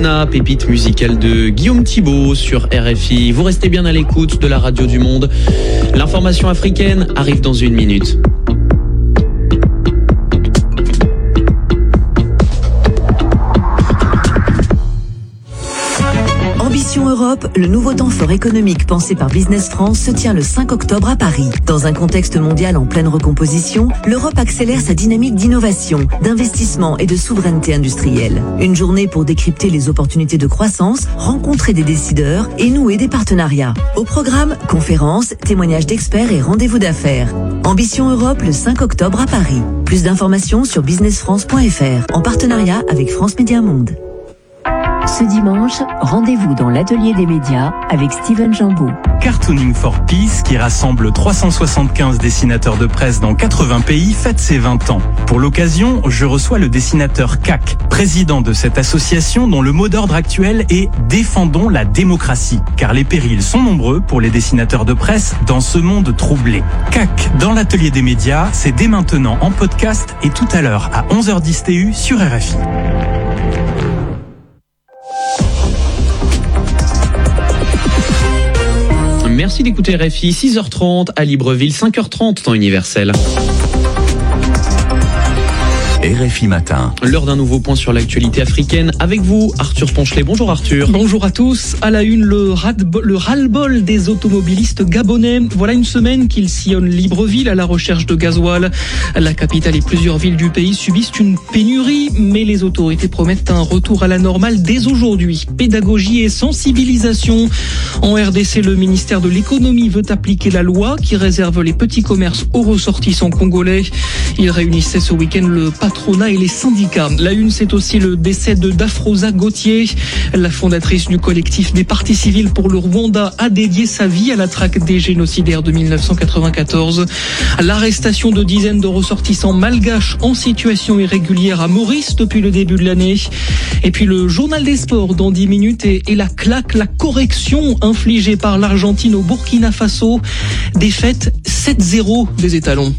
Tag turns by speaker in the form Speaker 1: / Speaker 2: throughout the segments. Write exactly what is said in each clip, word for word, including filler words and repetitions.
Speaker 1: Asna, pépite musicale de Guillaume Thibault sur R F I. Vous restez bien à l'écoute de la radio du monde. L'information africaine arrive dans une minute.
Speaker 2: Ambition Europe, le nouveau temps fort économique pensé par Business France se tient le cinq octobre à Paris. Dans un contexte mondial en pleine recomposition, l'Europe accélère sa dynamique d'innovation, d'investissement et de souveraineté industrielle. Une journée pour décrypter les opportunités de croissance, rencontrer des décideurs et nouer des partenariats. Au programme, conférences, témoignages d'experts et rendez-vous d'affaires. Ambition Europe le cinq octobre à Paris. Plus d'informations sur business france point f r en partenariat avec France Média Monde.
Speaker 3: Ce dimanche, rendez-vous dans l'atelier des médias avec Steven Jambeau.
Speaker 4: Cartooning for Peace, qui rassemble trois cent soixante-quinze dessinateurs de presse dans quatre-vingts pays, fête ses vingt ans. Pour l'occasion, je reçois le dessinateur C A C, président de cette association dont le mot d'ordre actuel est « Défendons la démocratie », car les périls sont nombreux pour les dessinateurs de presse dans ce monde troublé. C A C dans l'atelier des médias, c'est dès maintenant en podcast et tout à l'heure à onze heures dix T U sur R F I.
Speaker 1: Merci d'écouter R F I, six heures trente à Libreville, cinq heures trente temps universel.
Speaker 5: R F I Matin.
Speaker 1: L'heure d'un nouveau point sur l'actualité africaine avec vous, Arthur Ponchelet. Bonjour Arthur.
Speaker 6: Bonjour à tous. À la une, le, le ras-le-bol des automobilistes gabonais. Voilà une semaine qu'ils sillonnent Libreville à la recherche de gasoil. La capitale et plusieurs villes du pays subissent une pénurie, mais les autorités promettent un retour à la normale dès aujourd'hui. Pédagogie et sensibilisation. En R D C, le ministère de l'économie veut appliquer la loi qui réserve les petits commerces aux ressortissants congolais. Il réunissait ce week-end le patronat et les syndicats. La une, c'est aussi le décès de Dafrosa Gauthier. La fondatrice du collectif des partis civils pour le Rwanda a dédié sa vie à la traque des génocidaires de mille neuf cent quatre-vingt-quatorze. L'arrestation de dizaines de ressortissants malgaches en situation irrégulière à Maurice depuis le début de l'année. Et puis le journal des sports dans dix minutes et, et la claque, la correction infligée par l'Argentine au Burkina Faso. Défaite sept zéro des étalons.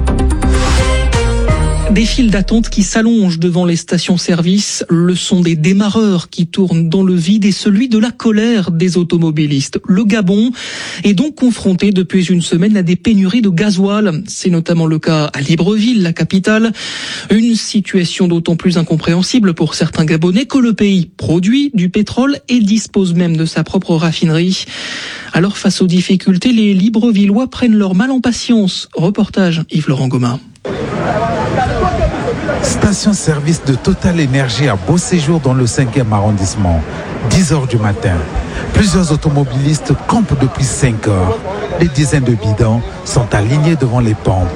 Speaker 6: Des files d'attente qui s'allongent devant les stations-service, le son des démarreurs qui tournent dans le vide et celui de la colère des automobilistes. Le Gabon est donc confronté depuis une semaine à des pénuries de gasoil. C'est notamment le cas à Libreville, la capitale. Une situation d'autant plus incompréhensible pour certains Gabonais que le pays produit du pétrole et dispose même de sa propre raffinerie. Alors face aux difficultés, les Librevillois prennent leur mal en patience. Reportage Yves-Laurent Goma.
Speaker 7: Station-service de Total Énergie à Beau Séjour dans le cinquième arrondissement. dix heures du matin. Plusieurs automobilistes campent depuis cinq heures. Des dizaines de bidons sont alignés devant les pompes.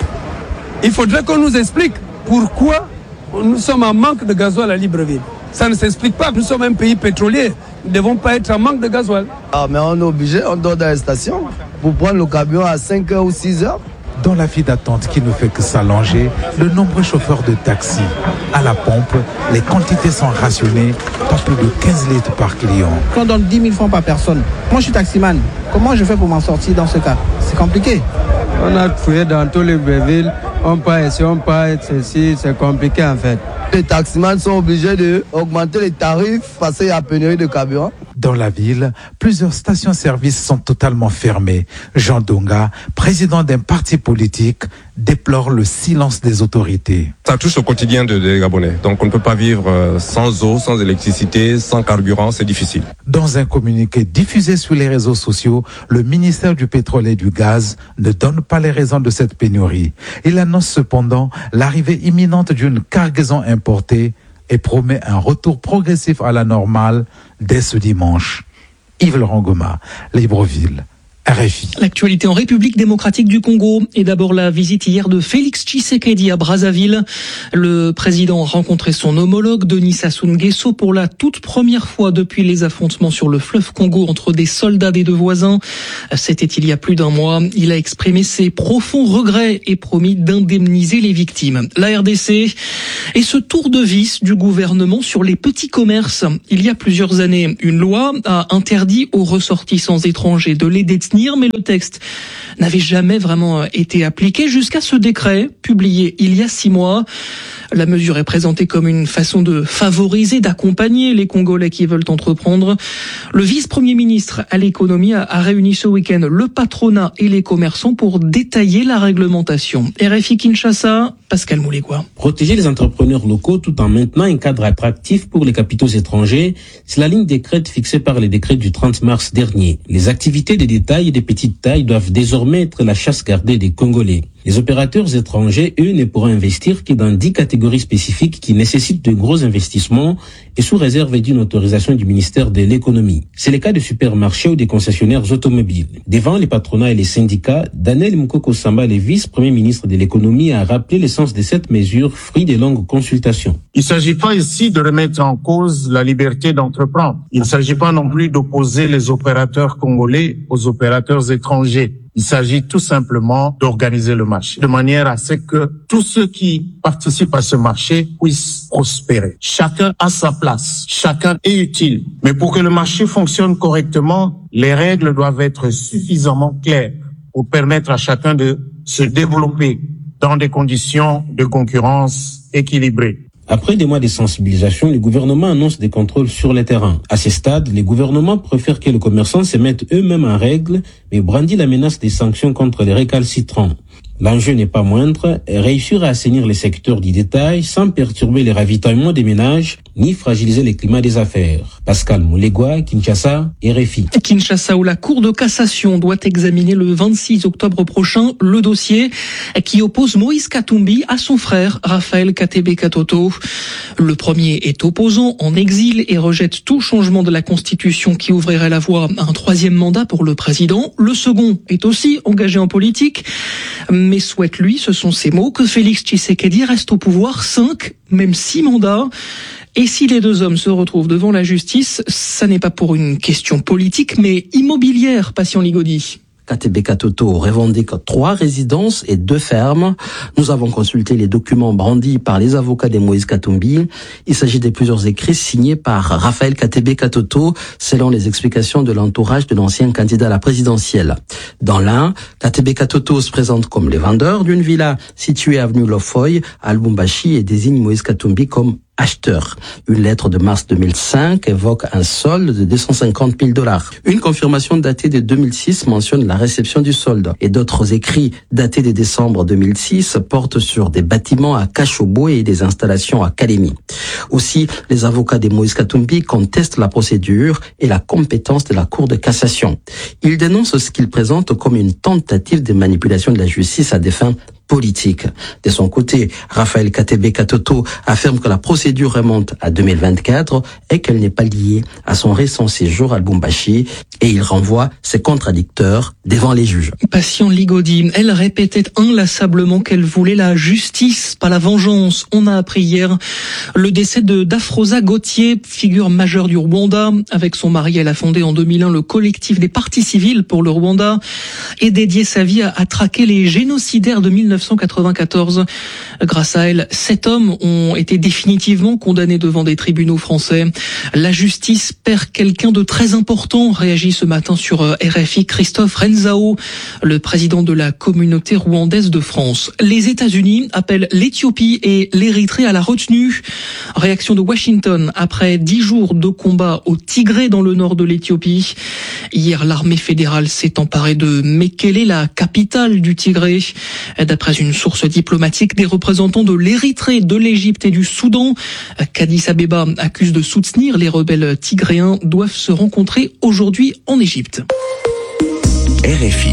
Speaker 8: Il faudrait qu'on nous explique pourquoi nous sommes en manque de gasoil à Libreville. Ça ne s'explique pas. Nous sommes un pays pétrolier. Nous ne devons pas être en manque de gasoil.
Speaker 9: Ah, mais on est obligé, on dort dans la station pour prendre le camion à cinq heures ou six heures.
Speaker 7: Dans la file d'attente qui ne fait que s'allonger, de nombreux chauffeurs de taxi. À la pompe, les quantités sont rationnées, pas plus de quinze litres par client.
Speaker 10: On donne dix mille francs par personne. Moi, je suis taximan. Comment je fais pour m'en sortir dans ce cas? C'est compliqué.
Speaker 11: On a fouillé dans tous les villes. On part ici, on part ici. C'est compliqué en fait.
Speaker 9: Les taximans sont obligés d'augmenter les tarifs parce qu'il y a pénurie de carburant.
Speaker 7: Dans la ville, plusieurs stations-service sont totalement fermées. Jean Donga, président d'un parti politique, déplore le silence des autorités.
Speaker 12: Ça touche au quotidien des de Gabonais. Donc on ne peut pas vivre sans eau, sans électricité, sans carburant, c'est difficile.
Speaker 7: Dans un communiqué diffusé sur les réseaux sociaux, le ministère du pétrole et du gaz ne donne pas les raisons de cette pénurie. Il annonce cependant l'arrivée imminente d'une cargaison importée et promet un retour progressif à la normale dès ce dimanche. Yves-Laurent Goma, Libreville. R F I.
Speaker 6: L'actualité en République démocratique du Congo et d'abord la visite hier de Félix Tshisekedi à Brazzaville. Le président a rencontré son homologue Denis Sassou Nguesso pour la toute première fois depuis les affrontements sur le fleuve Congo entre des soldats des deux voisins. C'était il y a plus d'un mois. Il a exprimé ses profonds regrets et promis d'indemniser les victimes. La R D C et ce tour de vis du gouvernement sur les petits commerces. Il y a plusieurs années, une loi a interdit aux ressortissants étrangers de les détenir, mais le texte n'avait jamais vraiment été appliqué jusqu'à ce décret publié il y a six mois. La mesure est présentée comme une façon de favoriser, d'accompagner les Congolais qui veulent entreprendre. Le vice-premier ministre à l'économie a, a réuni ce week-end le patronat et les commerçants pour détailler la réglementation. R F I Kinshasa, Pascal Moulégois.
Speaker 13: Protéger les entrepreneurs locaux tout en maintenant un cadre attractif pour les capitaux étrangers, c'est la ligne décrète fixée par les décrets du trente mars dernier. Les activités de détail et de petite taille doivent désormais être la chasse gardée des Congolais. Les opérateurs étrangers, eux, ne pourront investir que dans dix catégories spécifiques qui nécessitent de gros investissements et sous réserve d'une autorisation du ministère de l'économie. C'est le cas des supermarchés ou des concessionnaires automobiles. Devant les patronats et les syndicats, Daniel Mukoko Samba, le vice-premier ministre de l'économie, a rappelé le sens de cette mesure, fruit de longues consultations.
Speaker 14: Il ne s'agit pas ici de remettre en cause la liberté d'entreprendre. Il ne s'agit pas non plus d'opposer les opérateurs congolais aux opérateurs étrangers. Il s'agit tout simplement d'organiser le marché de manière à ce que tous ceux qui participent à ce marché puissent prospérer. Chacun a sa place, chacun est utile. Mais pour que le marché fonctionne correctement, les règles doivent être suffisamment claires pour permettre à chacun de se développer dans des conditions de concurrence équilibrées.
Speaker 13: Après des mois de sensibilisation, le gouvernement annonce des contrôles sur le terrain. À ce stade, les gouvernements préfèrent que les commerçants se mettent eux-mêmes en règle, mais brandit la menace des sanctions contre les récalcitrants. L'enjeu n'est pas moindre, réussir à assainir les secteurs du détail sans perturber les ravitaillements des ménages, ni fragiliser le climat des affaires. Pascal Moulégois, Kinshasa, R F I.
Speaker 6: Kinshasa, où la Cour de cassation doit examiner le vingt-six octobre prochain le dossier qui oppose Moïse Katumbi à son frère Raphaël Katebe Katoto. Le premier est opposant, en exil, et rejette tout changement de la Constitution qui ouvrirait la voie à un troisième mandat pour le président. Le second est aussi engagé en politique, mais souhaite, lui, ce sont ses mots, que Félix Tshisekedi reste au pouvoir cinq, même six mandats. Et si les deux hommes se retrouvent devant la justice, ça n'est pas pour une question politique, mais immobilière, Patient Ligodi.
Speaker 15: Katebe Katoto revendique trois résidences et deux fermes. Nous avons consulté les documents brandis par les avocats de Moïse Katumbi. Il s'agit de plusieurs écrits signés par Raphaël Katebe Katoto, selon les explications de l'entourage de l'ancien candidat à la présidentielle. Dans l'un, Katebe Katoto se présente comme le vendeur d'une villa située avenue Lofoy à Lubumbashi et désigne Moïse Katumbi comme acheteur. Une lettre de mars deux mille cinq évoque un solde de deux cent cinquante mille dollars. Une confirmation datée de deux mille six mentionne la réception du solde. Et d'autres écrits datés de décembre deux mille six portent sur des bâtiments à Kashobo et des installations à Kalemi. Aussi, les avocats de Moïse Katumbi contestent la procédure et la compétence de la Cour de cassation. Ils dénoncent ce qu'ils présentent comme une tentative de manipulation de la justice à des fins politique. De son côté, Raphaël Katebe Katoto affirme que la procédure remonte à deux mille vingt-quatre et qu'elle n'est pas liée à son récent séjour à Lubumbashi, et il renvoie ses contradicteurs devant les juges.
Speaker 6: Patient Ligodi, elle répétait inlassablement qu'elle voulait la justice, pas la vengeance. On a appris hier le décès de Dafrosa Gauthier, figure majeure du Rwanda. Avec son mari, elle a fondé en deux mille un le collectif des partis civils pour le Rwanda et dédié sa vie à, à traquer les génocidaires de mille neuf cent quatre-vingt-quatorze. Grâce à elle, sept hommes ont été définitivement condamnés devant des tribunaux français. La justice perd quelqu'un de très important, réagit ce matin sur R F I Christophe Renzao, le président de la communauté rwandaise de France. Les États-Unis appellent l'Éthiopie et l'Érythrée à la retenue. Réaction de Washington après dix jours de combat au Tigré dans le nord de l'Éthiopie. Hier, l'armée fédérale s'est emparée de Mekele, la capitale du Tigré. D'après une source diplomatique, des représentants de l'Érythrée, de l'Égypte et du Soudan, qu'Addis Abeba accuse de soutenir les rebelles tigréens, doivent se rencontrer aujourd'hui en Égypte.
Speaker 5: R F I.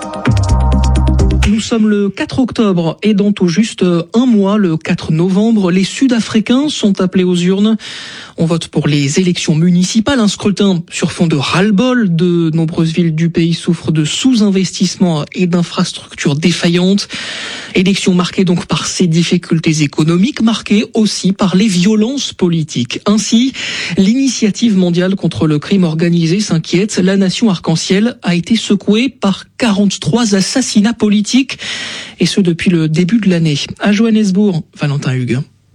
Speaker 6: Nous sommes le quatre octobre et dans tout juste un mois, le quatre novembre, les Sud-Africains sont appelés aux urnes. On vote pour les élections municipales, un scrutin sur fond de ras-le-bol. De nombreuses villes du pays souffrent de sous-investissement et d'infrastructures défaillantes. Élections marquées donc par ces difficultés économiques, marquées aussi par les violences politiques. Ainsi, l'initiative mondiale contre le crime organisé s'inquiète. La nation arc-en-ciel a été secouée par quarante-trois assassinats politiques, et ce depuis le début de l'année. À Johannesburg, Valentin Hugues.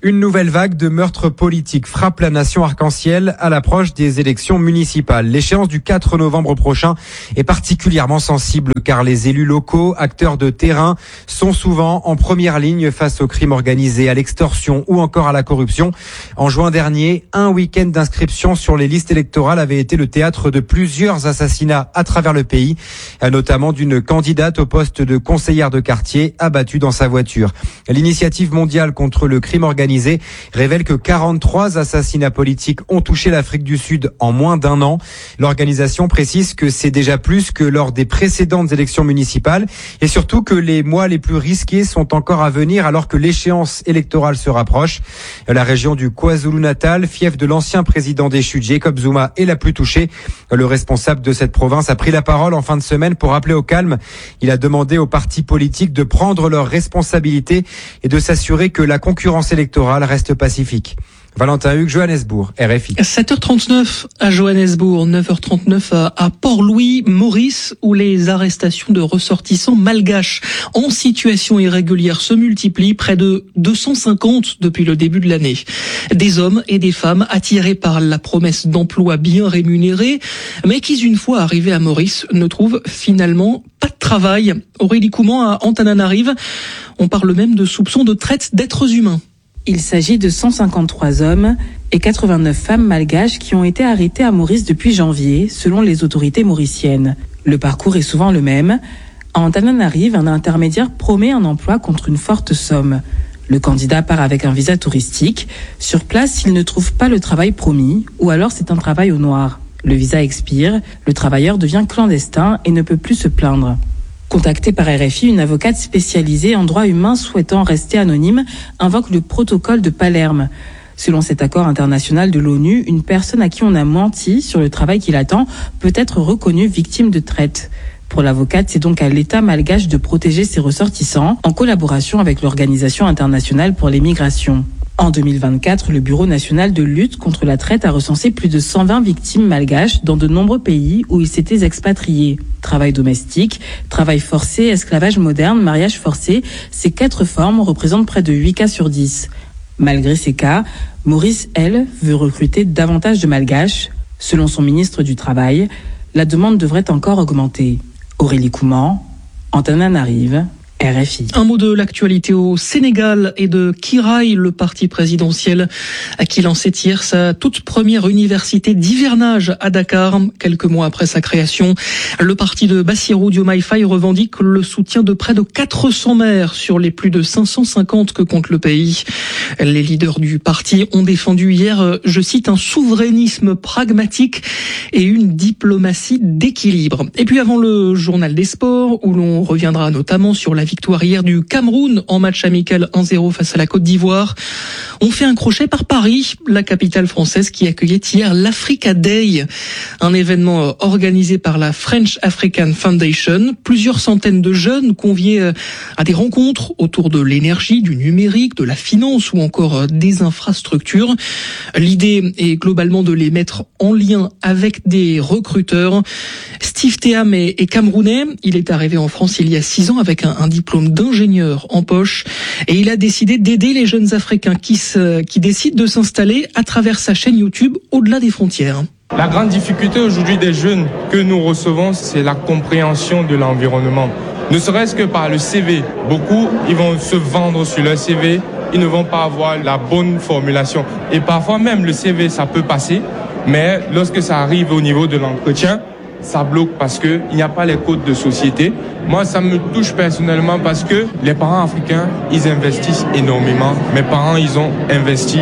Speaker 16: Une nouvelle vague de meurtres politiques frappe la nation arc-en-ciel à l'approche des élections municipales. L'échéance du quatre novembre prochain est particulièrement sensible car les élus locaux, acteurs de terrain, sont souvent en première ligne face aux crimes organisés, à l'extorsion ou encore à la corruption. En juin dernier, un week-end d'inscription sur les listes électorales avait été le théâtre de plusieurs assassinats à travers le pays, notamment d'une candidate au poste de conseillère de quartier abattue dans sa voiture. L'initiative mondiale contre le crime organisé révèle que quarante-trois assassinats politiques ont touché l'Afrique du Sud en moins d'un an. L'organisation précise que c'est déjà plus que lors des précédentes élections municipales et surtout que les mois les plus risqués sont encore à venir alors que l'échéance électorale se rapproche. La région du KwaZulu-Natal, fief de l'ancien président déchu Jacob Zuma, est la plus touchée. Le responsable de cette province a pris la parole en fin de semaine pour appeler au calme. Il a demandé aux partis politiques de prendre leurs responsabilités et de s'assurer que la concurrence électorale reste pacifique. Valentin Hugues, Johannesburg, R F I.
Speaker 6: sept heures trente-neuf à Johannesburg, neuf heures trente-neuf à Port-Louis, Maurice, où les arrestations de ressortissants malgaches en situation irrégulière se multiplient, près de deux cent cinquante depuis le début de l'année. Des hommes et des femmes attirés par la promesse d'emploi bien rémunérés, mais qui, une fois arrivés à Maurice, ne trouvent finalement pas de travail. Aurélie Couman à Antananarive, on parle même de soupçons de traite d'êtres humains.
Speaker 17: Il s'agit de cent cinquante-trois hommes et quatre-vingt-neuf femmes malgaches qui ont été arrêtés à Maurice depuis janvier, selon les autorités mauriciennes. Le parcours est souvent le même. À Antananarive, un intermédiaire promet un emploi contre une forte somme. Le candidat part avec un visa touristique. Sur place, s'il ne trouve pas le travail promis, ou alors c'est un travail au noir. Le visa expire, le travailleur devient clandestin et ne peut plus se plaindre. Contactée par R F I, une avocate spécialisée en droit humain souhaitant rester anonyme invoque le protocole de Palerme. Selon cet accord international de l'ONU, une personne à qui on a menti sur le travail qu'il attend peut être reconnue victime de traite. Pour l'avocate, c'est donc à l'État malgache de protéger ses ressortissants en collaboration avec l'Organisation internationale pour les migrations. En deux mille vingt-quatre, le Bureau national de lutte contre la traite a recensé plus de cent vingt victimes malgaches dans de nombreux pays où ils s'étaient expatriés. Travail domestique, travail forcé, esclavage moderne, mariage forcé, ces quatre formes représentent près de huit cas sur dix. Malgré ces cas, Maurice, elle, veut recruter davantage de malgaches. Selon son ministre du Travail, la demande devrait encore augmenter. Aurélie Couman, Antananarive, R F I.
Speaker 6: Un mot de l'actualité au Sénégal et de Kiraï, le parti présidentiel qui lançait hier sa toute première université d'hivernage à Dakar. Quelques mois après sa création, le parti de Bassirou Diomaye Faye revendique le soutien de près de quatre cents maires sur les plus de cinq cent cinquante que compte le pays. Les leaders du parti ont défendu hier, je cite, un souverainisme pragmatique et une diplomatie d'équilibre. Et puis avant le journal des sports, où l'on reviendra notamment sur la victoire hier du Cameroun en match amical un zéro face à la Côte d'Ivoire. On fait un crochet par Paris, la capitale française qui accueillait hier l'Africa Day, un événement organisé par la French African Foundation. Plusieurs centaines de jeunes conviés à des rencontres autour de l'énergie, du numérique, de la finance ou encore des infrastructures. L'idée est globalement de les mettre en lien avec des recruteurs. Steve Théam est, est camerounais. Il est arrivé en France il y a six ans avec un, un diplôme d'ingénieur en poche et il a décidé d'aider les jeunes Africains qui, se, qui décident de s'installer à travers sa chaîne YouTube au-delà des frontières.
Speaker 18: La grande difficulté aujourd'hui des jeunes que nous recevons, c'est la compréhension de l'environnement. Ne serait-ce que par le C V. Beaucoup, ils vont se vendre sur leur C V, ils ne vont pas avoir la bonne formulation. Et parfois même le C V, ça peut passer, mais lorsque ça arrive au niveau de l'entretien, ça bloque parce qu'il n'y a pas les codes de société. Moi, ça me touche personnellement parce que les parents africains, ils investissent énormément. Mes parents, ils ont investi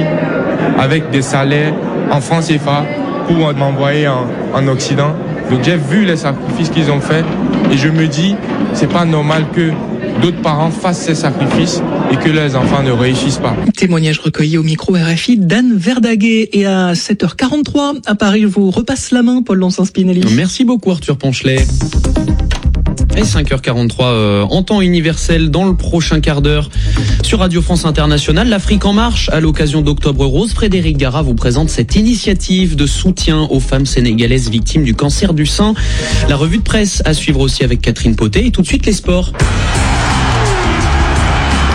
Speaker 18: avec des salaires en francs C F A pour m'envoyer en, en Occident. Donc j'ai vu les sacrifices qu'ils ont faits et je me dis, c'est pas normal que d'autres parents fassent ces sacrifices et que leurs enfants ne réussissent pas.
Speaker 6: Témoignage recueilli au micro R F I d'Anne Verdaguet. Et à sept heures quarante-trois, à Paris, je vous repasse la main, Paul Lancin-Spinelli.
Speaker 1: Merci beaucoup, Arthur Ponchelet. Et cinq heures quarante-trois euh, en temps universel dans le prochain quart d'heure sur Radio France Internationale. L'Afrique en marche à l'occasion d'Octobre Rose. Frédéric Gara vous présente cette initiative de soutien aux femmes sénégalaises victimes du cancer du sein. La revue de presse à suivre aussi avec Catherine Potet. Et tout de suite les sports.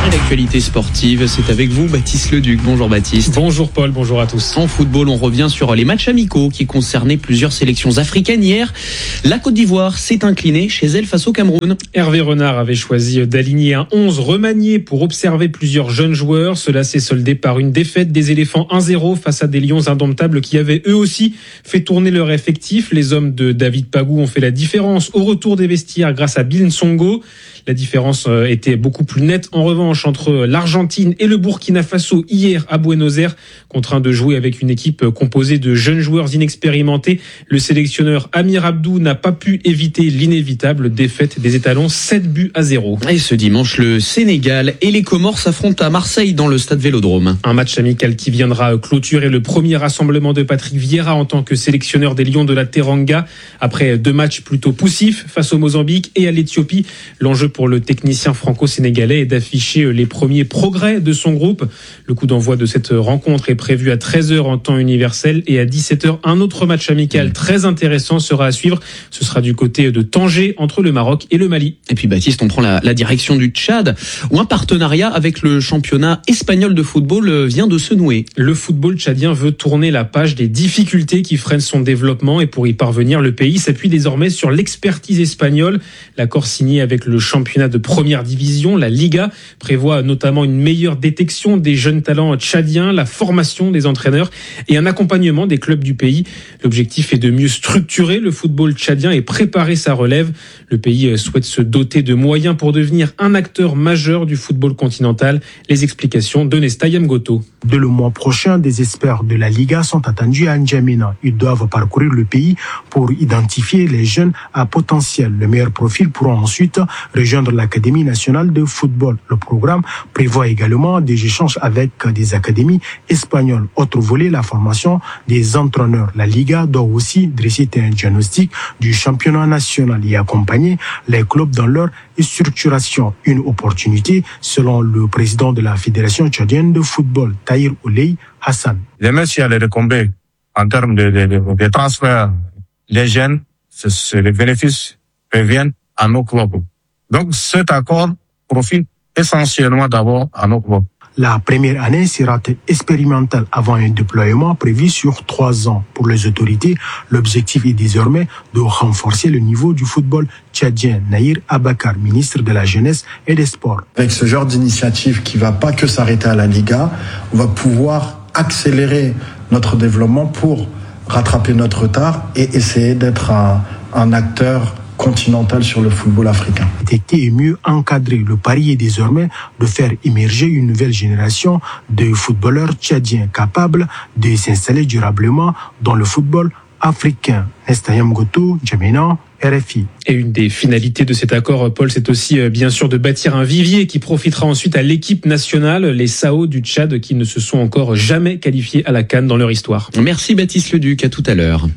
Speaker 1: Et l'actualité sportive, c'est avec vous, Baptiste Leduc. Bonjour Baptiste.
Speaker 19: Bonjour Paul, bonjour à tous.
Speaker 1: En football, on revient sur les matchs amicaux qui concernaient plusieurs sélections africaines hier. La Côte d'Ivoire s'est inclinée chez elle face au Cameroun.
Speaker 19: Hervé Renard avait choisi d'aligner un onze remanié pour observer plusieurs jeunes joueurs. Cela s'est soldé par une défaite des éléphants un zéro face à des lions indomptables qui avaient eux aussi fait tourner leur effectif. Les hommes de David Pagou ont fait la différence au retour des vestiaires grâce à Bill Nsongo. La différence était beaucoup plus nette en revanche entre l'Argentine et le Burkina Faso hier à Buenos Aires. Contraint de jouer avec une équipe composée de jeunes joueurs inexpérimentés, le sélectionneur Amir Abdou n'a pas pu éviter l'inévitable défaite des étalons sept buts à zéro.
Speaker 1: Et ce dimanche, le Sénégal et les Comores s'affrontent à Marseille dans le stade Vélodrome.
Speaker 19: Un match amical qui viendra clôturer le premier rassemblement de Patrick Vieira en tant que sélectionneur des Lions de la Teranga. Après deux matchs plutôt poussifs face au Mozambique et à l'Éthiopie, l'enjeu pour le technicien franco-sénégalais est d'afficher les premiers progrès de son groupe. Le coup d'envoi de cette rencontre est prévu à treize heures en temps universel et à dix-sept heures, un autre match amical très intéressant sera à suivre. Ce sera du côté de Tanger entre le Maroc et le Mali.
Speaker 1: Et puis Baptiste, on prend la, la direction du Tchad où un partenariat avec le championnat espagnol de football vient de se nouer.
Speaker 19: Le football tchadien veut tourner la page des difficultés qui freinent son développement et pour y parvenir, le pays s'appuie désormais sur l'expertise espagnole. L'accord signé avec le championnat de première division, la Liga, prévoit notamment une meilleure détection des jeunes talents tchadiens, la formation des entraîneurs et un accompagnement des clubs du pays. L'objectif est de mieux structurer le football tchadien et préparer sa relève. Le pays souhaite se doter de moyens pour devenir un acteur majeur du football continental. Les explications de Nesta Yamgoto.
Speaker 20: Dès le mois prochain, des experts de la Liga sont attendus à N'Djamena. Ils doivent parcourir le pays pour identifier les jeunes à potentiel. Le meilleur profil pourront ensuite rejoindre l'Académie nationale de football. Le programme prévoit également des échanges avec des académies espagnoles. Autre volet, la formation des entraîneurs. La Liga doit aussi dresser un diagnostic du championnat national et accompagner les clubs dans leur structuration. Une opportunité, selon le président de la Fédération tchadienne de football, Tahir Ouley Hassan.
Speaker 14: Les messieurs, les recombés, en termes de, de, de, de transfert, les jeunes, c'est, c'est les bénéfices reviennent à nos clubs. Donc, cet accord profite essentiellement d'abord à nos clubs.
Speaker 20: La première année sera expérimentale avant un déploiement prévu sur trois ans. Pour les autorités, l'objectif est désormais de renforcer le niveau du football tchadien. Nahir Abakar, ministre de la Jeunesse et des Sports.
Speaker 21: Avec ce genre d'initiative qui ne va pas que s'arrêter à la Liga, on va pouvoir accélérer notre développement pour rattraper notre retard et essayer d'être un, un acteur continental sur le football africain.
Speaker 20: Détecter et mieux encadrer. Le pari est désormais de faire émerger une nouvelle génération de footballeurs tchadiens capables de s'installer durablement dans le football africain. Nestayam Goto, N'Djamena, R F I.
Speaker 19: Et une des finalités de cet accord, Paul, c'est aussi bien sûr de bâtir un vivier qui profitera ensuite à l'équipe nationale, les Sao du Tchad, qui ne se sont encore jamais qualifiés à la CAN dans leur histoire.
Speaker 1: Merci Baptiste Leduc, à tout à l'heure.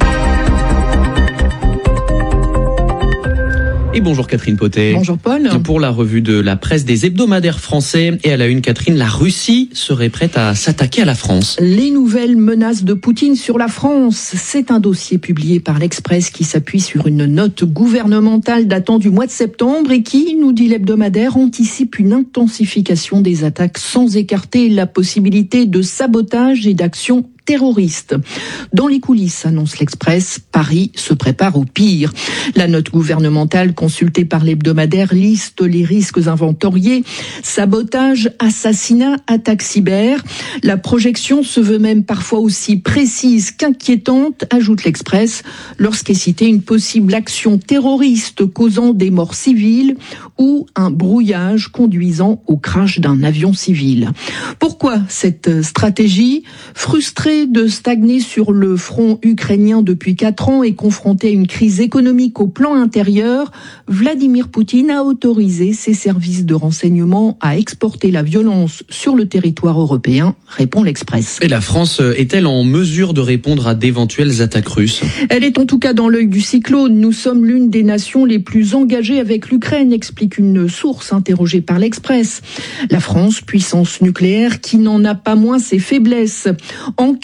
Speaker 1: Et bonjour Catherine Potet.
Speaker 22: Bonjour Paul.
Speaker 1: Pour la revue de la presse des hebdomadaires français, et à la une, Catherine, la Russie serait prête à s'attaquer à la France.
Speaker 22: Les nouvelles menaces de Poutine sur la France, c'est un dossier publié par l'Express qui s'appuie sur une note gouvernementale datant du mois de septembre et qui, nous dit l'hebdomadaire, anticipe une intensification des attaques sans écarter la possibilité de sabotage et d'action terroristes. Dans les coulisses, annonce l'Express, Paris se prépare au pire. La note gouvernementale consultée par l'hebdomadaire liste les risques inventoriés, sabotage, assassinat, attaque cyber. La projection se veut même parfois aussi précise qu'inquiétante, ajoute l'Express, lorsqu'est citée une possible action terroriste causant des morts civiles ou un brouillage conduisant au crash d'un avion civil. Pourquoi cette stratégie ? Frustrée de stagner sur le front ukrainien depuis quatre ans et confronté à une crise économique au plan intérieur, Vladimir Poutine a autorisé ses services de renseignement à exporter la violence sur le territoire européen, répond l'Express.
Speaker 1: Et la France est-elle en mesure de répondre à d'éventuelles attaques russes ?
Speaker 22: Elle est en tout cas dans l'œil du cyclone. Nous sommes l'une des nations les plus engagées avec l'Ukraine, explique une source interrogée par l'Express. La France, puissance nucléaire qui n'en a pas moins ses faiblesses. En cas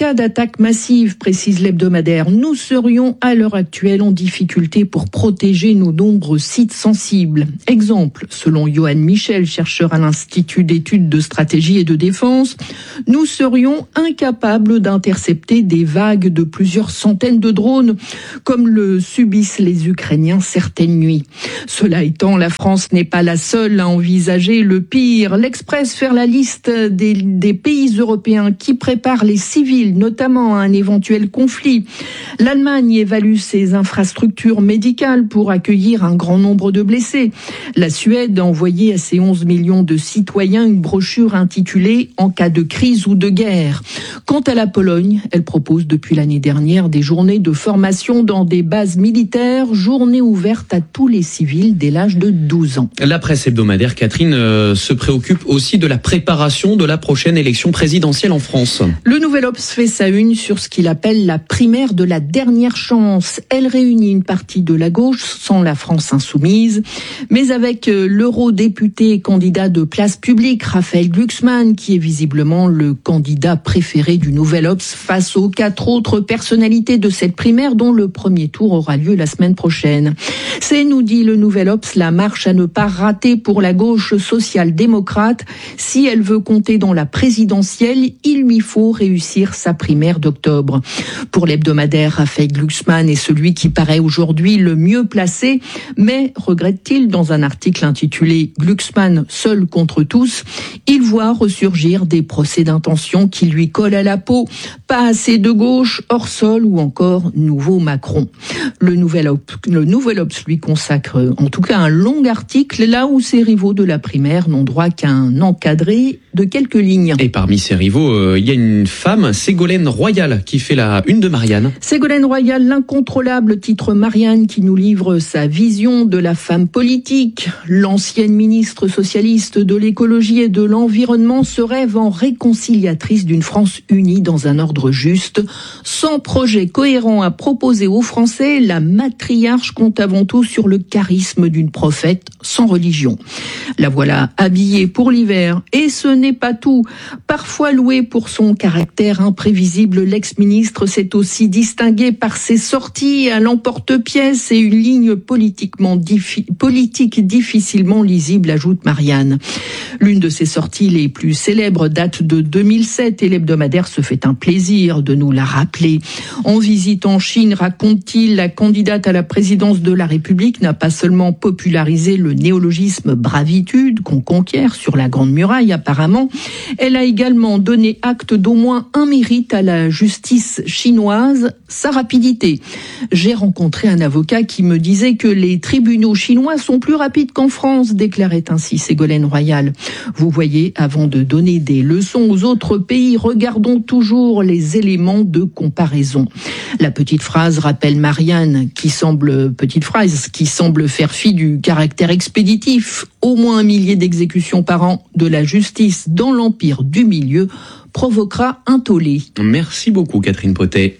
Speaker 22: cas d'attaque massive, précise l'hebdomadaire, nous serions à l'heure actuelle en difficulté pour protéger nos nombreux sites sensibles. Exemple, selon Johan Michel, chercheur à l'Institut d'études de stratégie et de défense, nous serions incapables d'intercepter des vagues de plusieurs centaines de drones, comme le subissent les Ukrainiens certaines nuits. Cela étant, la France n'est pas la seule à envisager le pire. L'Express fait la liste des, des pays européens qui préparent les civils, notamment à un éventuel conflit. L'Allemagne évalue ses infrastructures médicales pour accueillir un grand nombre de blessés. La Suède a envoyé à ses onze millions de citoyens une brochure intitulée « En cas de crise ou de guerre ». Quant à la Pologne, elle propose depuis l'année dernière des journées de formation dans des bases militaires, journées ouvertes à tous les civils dès l'âge de douze ans.
Speaker 1: La presse hebdomadaire, Catherine, euh, se préoccupe aussi de la préparation de la prochaine élection présidentielle en France.
Speaker 22: Le Nouvel Obs fait sa une sur ce qu'il appelle la primaire de la dernière chance. Elle réunit une partie de la gauche, sans la France insoumise, mais avec l'eurodéputé et candidat de Place Publique, Raphaël Glucksmann, qui est visiblement le candidat préféré du Nouvel Obs face aux quatre autres personnalités de cette primaire dont le premier tour aura lieu la semaine prochaine. C'est, nous dit le Nouvel Obs, la marche à ne pas rater pour la gauche social-démocrate. Si elle veut compter dans la présidentielle, il lui faut réussir sa primaire d'octobre. Pour l'hebdomadaire, Raphaël Glucksmann est celui qui paraît aujourd'hui le mieux placé, mais, regrette-t-il dans un article intitulé « Glucksmann seul contre tous », il voit ressurgir des procès d'intention qui lui collent à la peau, pas assez de gauche, hors sol ou encore nouveau Macron. Le Nouvel Obs, le Nouvel Obs lui consacre en tout cas un long article là où ses rivaux de la primaire n'ont droit qu'à un encadré de quelques lignes.
Speaker 1: Et parmi ses rivaux, euh, il y a une femme, Ségolène Royal, qui fait la une de Marianne.
Speaker 22: Ségolène Royal, l'incontrôlable titre Marianne, qui nous livre sa vision de la femme politique. L'ancienne ministre socialiste de l'écologie et de l'environnement se rêve en réconciliatrice d'une France unie dans un ordre juste. Sans projet cohérent à proposer aux Français, la matriarche compte avant tout sur le charisme d'une prophète sans religion. La voilà habillée pour l'hiver, et ce n'est pas tout. Parfois louée pour son caractère imprévisible, l'ex-ministre s'est aussi distinguée par ses sorties à l'emporte-pièce et une ligne politiquement diffi- politique difficilement lisible, ajoute Marianne. L'une de ses sorties les plus célèbres date de deux mille sept et l'hebdomadaire se fait un plaisir de nous la rappeler. En visite en Chine, raconte-t-il, la candidate à la présidence de la République n'a pas seulement popularisé le néologisme bravitude qu'on conquiert sur la Grande Muraille apparemment, elle a également donné acte d'au moins un mérite à la justice chinoise, sa rapidité. J'ai rencontré un avocat qui me disait que les tribunaux chinois sont plus rapides qu'en France, déclarait ainsi Ségolène Royal. Vous voyez, avant de donner des leçons aux autres pays, regardons toujours les éléments de comparaison. La petite phrase rappelle Marianne, qui semble, petite phrase, qui semble faire fi du caractère expéditif. Au moins un millier d'exécutions par an de la justice dans l'empire du milieu provoquera un tollé.
Speaker 1: Merci beaucoup Catherine Potet.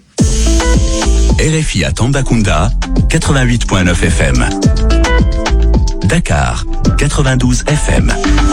Speaker 5: R F I à Tambacounda, quatre-vingt-huit virgule neuf F M. Dakar, quatre-vingt-douze F M.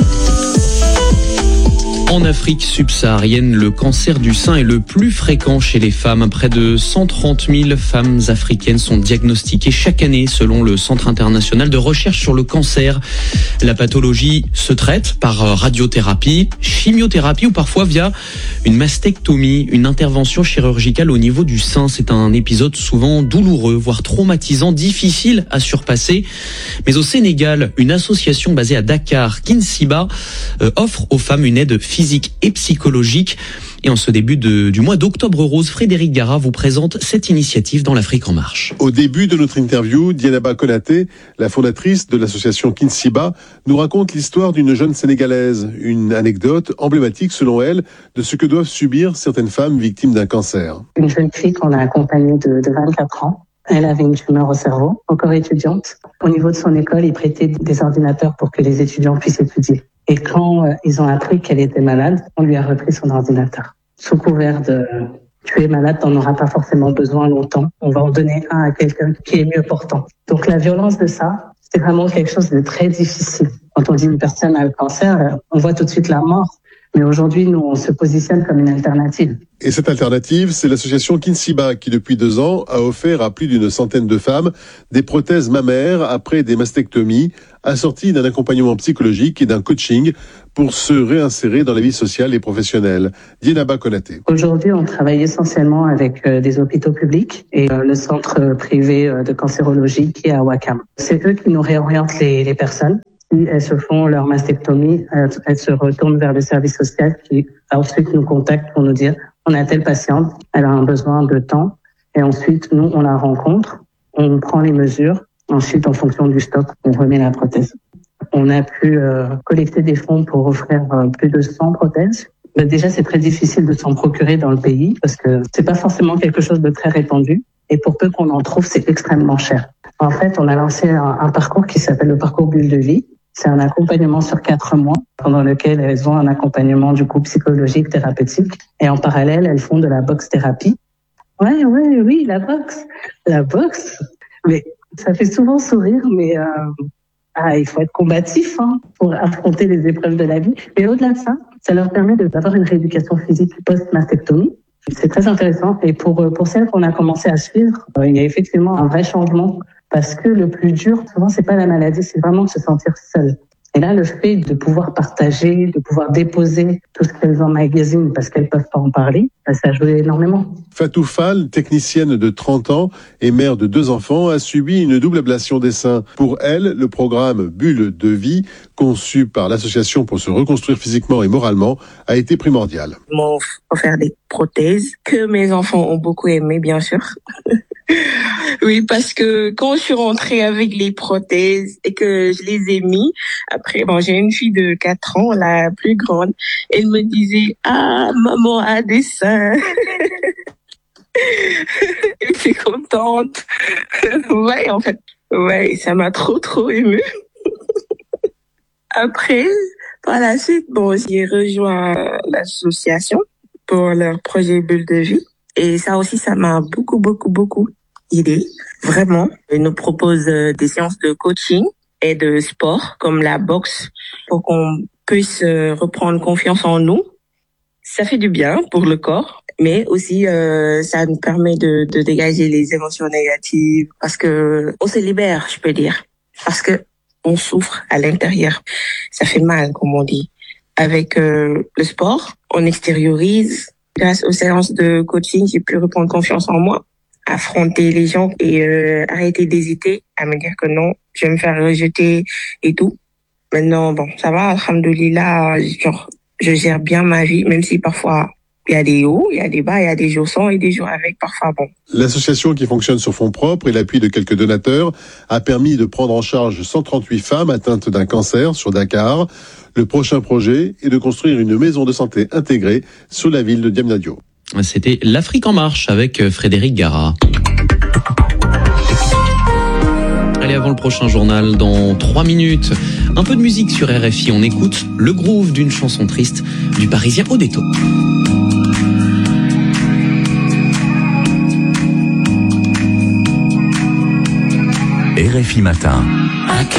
Speaker 1: En Afrique subsaharienne, le cancer du sein est le plus fréquent chez les femmes. Près de cent trente mille femmes africaines sont diagnostiquées chaque année selon le Centre international de recherche sur le cancer. La pathologie se traite par radiothérapie, chimiothérapie ou parfois via une mastectomie, une intervention chirurgicale au niveau du sein. C'est un épisode souvent douloureux, voire traumatisant, difficile à surpasser. Mais au Sénégal, une association basée à Dakar, Kinsiba, euh, offre aux femmes une aide physique et psychologique. Et en ce début de, du mois d'Octobre Rose, Frédéric Gara vous présente cette initiative dans l'Afrique en marche.
Speaker 2: Au début de notre interview, Dienaba Konaté, la fondatrice de l'association Kinsiba, nous raconte l'histoire d'une jeune Sénégalaise. Une anecdote emblématique, selon elle, de ce que doivent subir certaines femmes victimes d'un cancer.
Speaker 3: Une jeune fille qu'on a accompagnée de, de vingt-quatre ans. Elle avait une tumeur au cerveau, encore étudiante. Au niveau de son école, ils prêtaient des ordinateurs pour que les étudiants puissent étudier. Et quand euh, ils ont appris qu'elle était malade, on lui a repris son ordinateur. Sous couvert de euh, « tu es malade, t'en auras pas forcément besoin longtemps, on va en donner un à quelqu'un qui est mieux portant ». Donc la violence de ça, c'est vraiment quelque chose de très difficile. Quand on dit une personne a le cancer, on voit tout de suite la mort. Mais aujourd'hui, nous, on se positionne comme une alternative.
Speaker 2: Et cette alternative, c'est l'association Kinsiba qui, depuis deux ans, a offert à plus d'une centaine de femmes des prothèses mammaires après des mastectomies, assorties d'un accompagnement psychologique et d'un coaching pour se réinsérer dans la vie sociale et professionnelle. Dienaba Konaté.
Speaker 3: Aujourd'hui, on travaille essentiellement avec euh, des hôpitaux publics et euh, le centre privé euh, de cancérologie qui est à Wakam. C'est eux qui nous réorientent les, les personnes. Si elles se font leur mastectomie, elles, elles se retournent vers le service social qui ensuite nous contacte pour nous dire on a telle patiente, elle a un besoin de temps et ensuite nous on la rencontre, on prend les mesures, ensuite en fonction du stock on remet la prothèse. On a pu euh, collecter des fonds pour offrir euh, plus de cent prothèses. Mais déjà c'est très difficile de s'en procurer dans le pays parce que c'est pas forcément quelque chose de très répandu et pour peu qu'on en trouve c'est extrêmement cher. En fait on a lancé un, un parcours qui s'appelle le parcours Bulle de vie. C'est un accompagnement sur quatre mois pendant lequel elles ont un accompagnement du coup psychologique, thérapeutique. Et en parallèle, elles font de la boxe thérapie. Ouais, ouais, oui, la boxe. La boxe. Mais ça fait souvent sourire, mais euh, ah, il faut être combatif hein, pour affronter les épreuves de la vie. Et au-delà de ça, ça leur permet d'avoir une rééducation physique post-mastectomie. C'est très intéressant. Et pour, pour celles qu'on a commencé à suivre, il y a effectivement un vrai changement. Parce que le plus dur, souvent, c'est pas la maladie, c'est vraiment de se sentir seul. Et là, le fait de pouvoir partager, de pouvoir déposer tout ce qu'elles emmagasinent parce qu'elles peuvent pas en parler, ça joue énormément.
Speaker 2: Fatou Fall, technicienne de trente ans et mère de deux enfants, a subi une double ablation des seins. Pour elle, le programme Bulle de vie, conçu par l'association pour se reconstruire physiquement et moralement, a été primordial.
Speaker 4: Ils m'ont offert des prothèses que mes enfants ont beaucoup aimé, bien sûr. Oui, parce que quand je suis rentrée avec les prothèses et que je les ai mis, après, bon, j'ai une fille de quatre ans, la plus grande, elle me disait « Ah, maman a des seins !» Elle était contente. Ouais, en fait, ouais, ça m'a trop, trop émue. Après, par la suite, bon, j'ai rejoint l'association pour leur projet Bulle de vie. Et ça aussi, ça m'a beaucoup, beaucoup, beaucoup aidé. Vraiment. Ils nous proposent des séances de coaching et de sport, comme la boxe, pour qu'on puisse reprendre confiance en nous. Ça fait du bien pour le corps, mais aussi euh, ça nous permet de, de dégager les émotions négatives, parce que on se libère, je peux dire, parce que on souffre à l'intérieur. Ça fait mal, comme on dit. Avec euh, le sport, on extériorise. Grâce aux séances de coaching, j'ai pu reprendre confiance en moi, affronter les gens et euh, arrêter d'hésiter à me dire que non, je vais me faire rejeter et tout. Maintenant, bon, ça va, alhamdoulilah, genre, je gère bien ma vie, même si parfois il y a des hauts, il y a des bas, il y a des jours sans et des jours avec, parfois bon.
Speaker 2: L'association, qui fonctionne sur fonds propres et l'appui de quelques donateurs, a permis de prendre en charge cent trente-huit femmes atteintes d'un cancer sur Dakar. Le prochain projet est de construire une maison de santé intégrée sur la ville de Diamniadio.
Speaker 1: C'était l'Afrique en marche avec Frédéric Gara. Allez, avant le prochain journal, dans trois minutes, un peu de musique sur R F I. On écoute le groove d'une chanson triste du Parisien Odetto.
Speaker 5: R F I Matin.